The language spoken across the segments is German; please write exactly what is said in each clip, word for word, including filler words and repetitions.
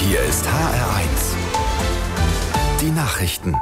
Hier ist H R eins. Die Nachrichten.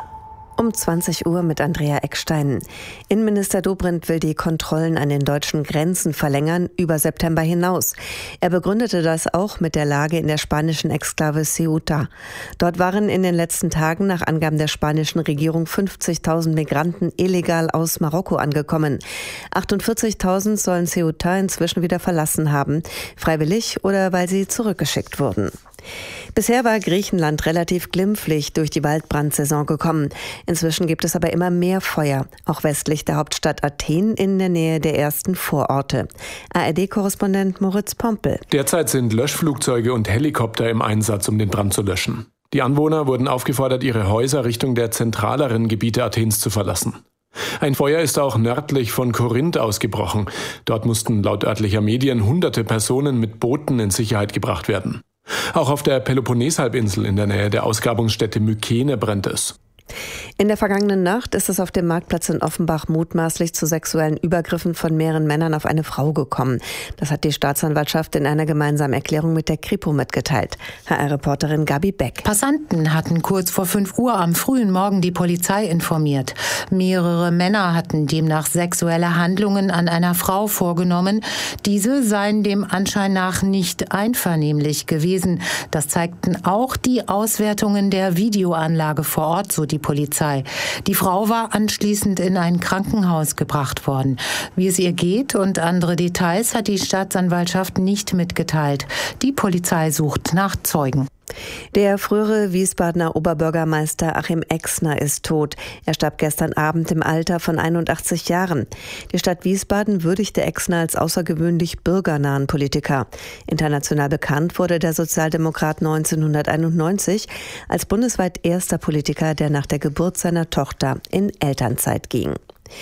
Um zwanzig Uhr mit Andrea Eckstein. Innenminister Dobrindt will die Kontrollen an den deutschen Grenzen verlängern, über September hinaus. Er begründete das auch mit der Lage in der spanischen Exklave Ceuta. Dort waren in den letzten Tagen nach Angaben der spanischen Regierung fünfzigtausend Migranten illegal aus Marokko angekommen. achtundvierzigtausend sollen Ceuta inzwischen wieder verlassen haben, freiwillig oder weil sie zurückgeschickt wurden. Bisher war Griechenland relativ glimpflich durch die Waldbrandsaison gekommen. Inzwischen gibt es aber immer mehr Feuer, auch westlich der Hauptstadt Athen in der Nähe der ersten Vororte. A R D-Korrespondent Moritz Pompel. Derzeit sind Löschflugzeuge und Helikopter im Einsatz, um den Brand zu löschen. Die Anwohner wurden aufgefordert, ihre Häuser Richtung der zentraleren Gebiete Athens zu verlassen. Ein Feuer ist auch nördlich von Korinth ausgebrochen. Dort mussten laut örtlicher Medien hunderte Personen mit Booten in Sicherheit gebracht werden. Auch auf der Peloponnes-Halbinsel in der Nähe der Ausgrabungsstätte Mykene brennt es. In der vergangenen Nacht ist es auf dem Marktplatz in Offenbach mutmaßlich zu sexuellen Übergriffen von mehreren Männern auf eine Frau gekommen. Das hat die Staatsanwaltschaft in einer gemeinsamen Erklärung mit der Kripo mitgeteilt. H R-Reporterin Gabi Beck. Passanten hatten kurz vor fünf Uhr am frühen Morgen die Polizei informiert. Mehrere Männer hatten demnach sexuelle Handlungen an einer Frau vorgenommen. Diese seien dem Anschein nach nicht einvernehmlich gewesen. Das zeigten auch die Auswertungen der Videoanlage vor Ort, so die Polizei. Die Frau war anschließend in ein Krankenhaus gebracht worden. Wie es ihr geht und andere Details hat die Staatsanwaltschaft nicht mitgeteilt. Die Polizei sucht nach Zeugen. Der frühere Wiesbadener Oberbürgermeister Achim Exner ist tot. Er starb gestern Abend im Alter von einundachtzig Jahren. Die Stadt Wiesbaden würdigte Exner als außergewöhnlich bürgernahen Politiker. International bekannt wurde der Sozialdemokrat neunzehnhunderteinundneunzig als bundesweit erster Politiker, der nach der Geburt seiner Tochter in Elternzeit ging.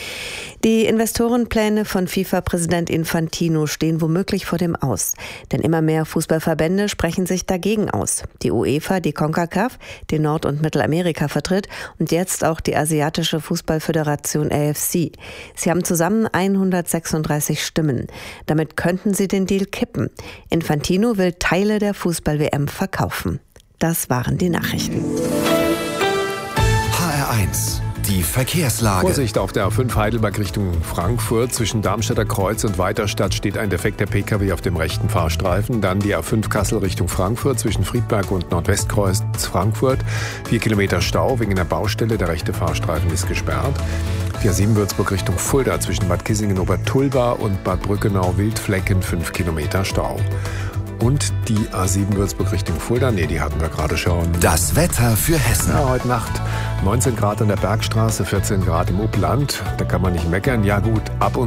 Die Investorenpläne von FIFA-Präsident Infantino stehen womöglich vor dem Aus. Denn immer mehr Fußballverbände sprechen sich dagegen aus. Die UEFA, die CONCACAF, die Nord- und Mittelamerika vertritt und jetzt auch die asiatische Fußballföderation A F C. Sie haben zusammen hundertsechsunddreißig Stimmen. Damit könnten sie den Deal kippen. Infantino will Teile der Fußball-W M verkaufen. Das waren die Nachrichten. H R eins. Die Verkehrslage. Vorsicht auf der A fünf Heidelberg Richtung Frankfurt. Zwischen Darmstädter Kreuz und Weiterstadt steht ein defekter P K W auf dem rechten Fahrstreifen. Dann die A fünf Kassel Richtung Frankfurt zwischen Friedberg und Nordwestkreuz Frankfurt. Vier Kilometer Stau wegen einer Baustelle. Der rechte Fahrstreifen ist gesperrt. Die A sieben Würzburg Richtung Fulda zwischen Bad Kissingen-Obertulba und Bad Brückenau-Wildflecken. Fünf Kilometer Stau. Und die A sieben Würzburg Richtung Fulda, nee, die hatten wir gerade schon. Das Wetter für Hessen. Ja, heute Nacht neunzehn Grad an der Bergstraße, vierzehn Grad im Upland. Da kann man nicht meckern. Ja gut, ab und